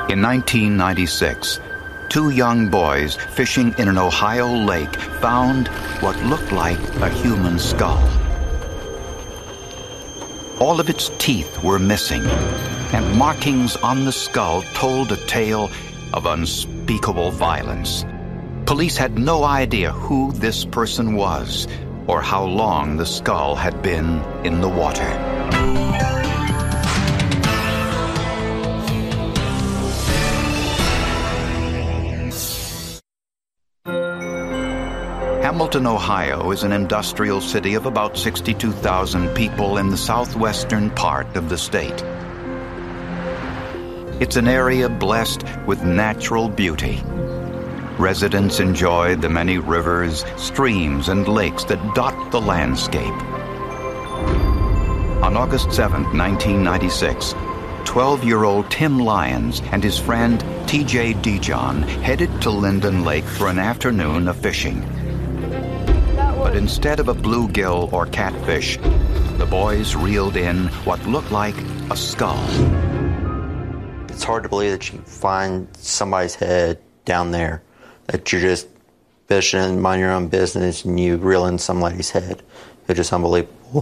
In 1996, two young boys fishing in an Ohio lake found what looked like a human skull. All of its teeth were missing, and markings on the skull told a tale of unspeakable violence. Police had no idea who this person was or how long the skull had been in the water. Hamilton, Ohio is an industrial city of about 62,000 people in the southwestern part of the state. It's an area blessed with natural beauty. Residents enjoy the many rivers, streams, and lakes that dot the landscape. On August 7, 1996, 12-year-old Tim Lyons and his friend T.J. Dijon headed to Linden Lake for an afternoon of fishing. But instead of a bluegill or catfish, the boys reeled in what looked like a skull. It's hard to believe that you find somebody's head down there, that you're just fishing, mind your own business, and you reel in some lady's head. It's just unbelievable.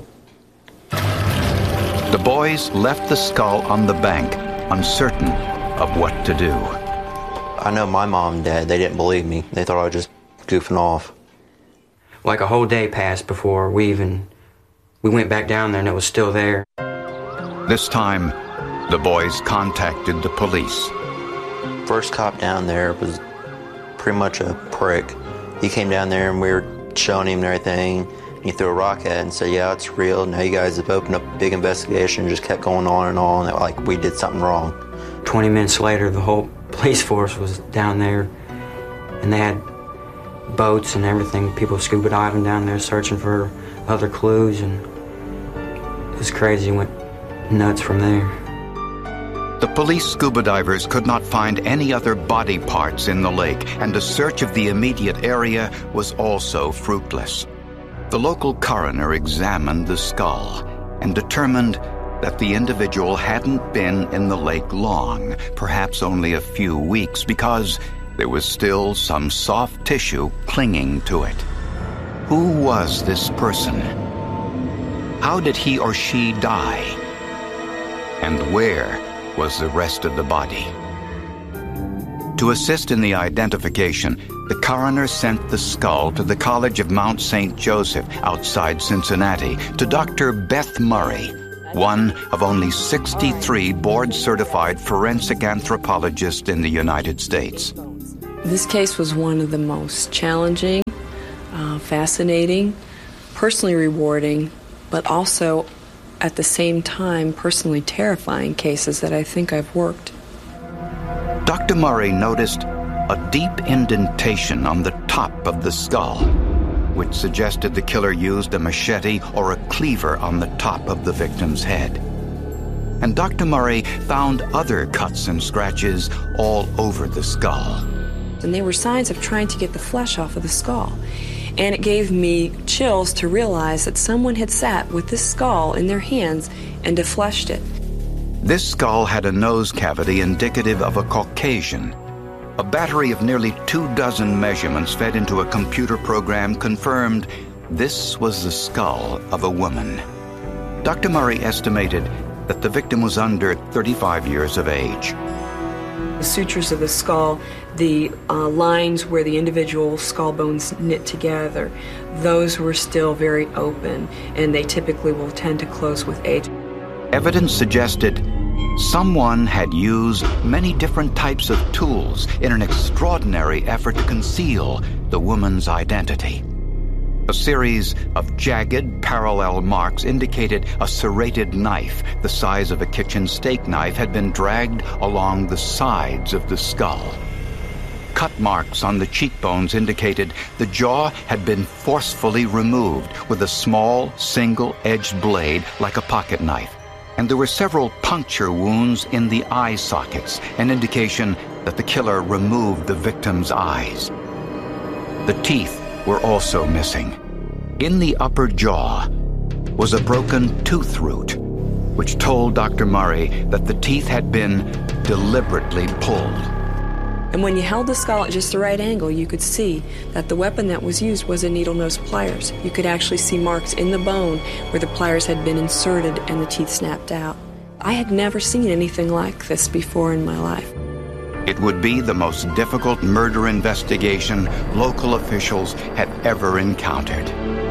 The boys left the skull on the bank, uncertain of what to do. I know my mom and dad, they didn't believe me. They thought I was just goofing off. Like a whole day passed before we went back down there and it was still there. This time, the boys contacted the police. First cop down there was pretty much a prick. He came down there and we were showing him everything. He threw a rock at it and said, yeah, it's real. Now you guys have opened up a big investigation. Just kept going on and on, like we did something wrong. 20 minutes later, the whole police force was down there, and they had boats and everything. People scuba diving down there, searching for other clues, and it was crazy. It went nuts from there. The police scuba divers could not find any other body parts in the lake, and a search of the immediate area was also fruitless. The local coroner examined the skull and determined that the individual hadn't been in the lake long, perhaps only a few weeks, because there was still some soft tissue clinging to it. Who was this person? How did he or she die? And where was the rest of the body? To assist in the identification, the coroner sent the skull to the College of Mount St. Joseph outside Cincinnati to Dr. Beth Murray, one of only 63 board-certified forensic anthropologists in the United States. This case was one of the most challenging, fascinating, personally rewarding, but also at the same time personally terrifying cases that I think I've worked. Dr. Murray noticed a deep indentation on the top of the skull, which suggested the killer used a machete or a cleaver on the top of the victim's head. And Dr. Murray found other cuts and scratches all over the skull. And they were signs of trying to get the flesh off of the skull. And it gave me chills to realize that someone had sat with this skull in their hands and defleshed it. This skull had a nose cavity indicative of a Caucasian. A battery of nearly 24 measurements fed into a computer program confirmed this was the skull of a woman. Dr. Murray estimated that the victim was under 35 years of age. The sutures of the skull, the lines where the individual skull bones knit together, those were still very open, and they typically will tend to close with age. Evidence suggested someone had used many different types of tools in an extraordinary effort to conceal the woman's identity. A series of jagged, parallel marks indicated a serrated knife the size of a kitchen steak knife had been dragged along the sides of the skull. Cut marks on the cheekbones indicated the jaw had been forcefully removed with a small, single-edged blade like a pocket knife. And there were several puncture wounds in the eye sockets, an indication that the killer removed the victim's eyes. The teeth were also missing. In the upper jaw was a broken tooth root, which told Dr. Murray that the teeth had been deliberately pulled. And when you held the skull at just the right angle, you could see that the weapon that was used was a needle-nose pliers. You could actually see marks in the bone where the pliers had been inserted and the teeth snapped out. I had never seen anything like this before in my life. It would be the most difficult murder investigation local officials had ever encountered.